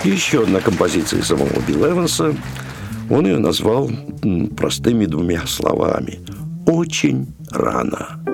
Еще одна композиция самого Билла Эванса. Он ее назвал простыми двумя словами: «Очень рано».